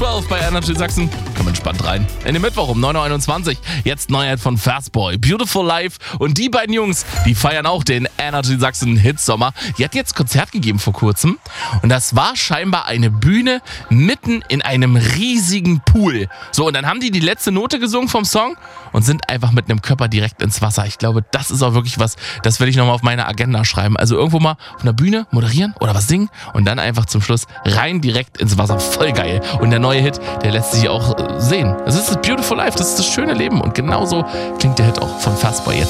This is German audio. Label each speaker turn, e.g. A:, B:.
A: 12 bei Energy Sachsen. Komm entspannt rein. In den Mittwoch um 9.21 Uhr. Jetzt Neuheit von Fastboy. Beautiful Life. Und die beiden Jungs, die feiern auch den Energy Sachsen Hitsommer. Die hat jetzt Konzert gegeben vor kurzem. Und das war scheinbar eine Bühne mitten in einem riesigen Pool. So, und dann haben die letzte Note gesungen vom Song und sind einfach mit einem Körper direkt ins Wasser. Ich glaube, das ist auch wirklich was, das werde ich nochmal auf meine Agenda schreiben. Also irgendwo mal auf einer Bühne moderieren oder was singen und dann einfach zum Schluss rein direkt ins Wasser. Voll geil. Und der neue Hit, der lässt sich auch sehen. Das ist das Beautiful Life, das ist das schöne Leben. Und genauso klingt der Hit auch von Fastboy jetzt.